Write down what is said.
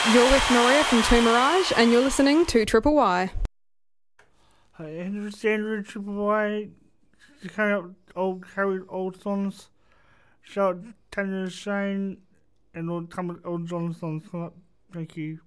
You're with Maria from Two Mirage, and you're listening to Triple Y. Hey, Andrew Triple Y, carry old songs. Shout out Tanya Shane and old John songs. Thank you.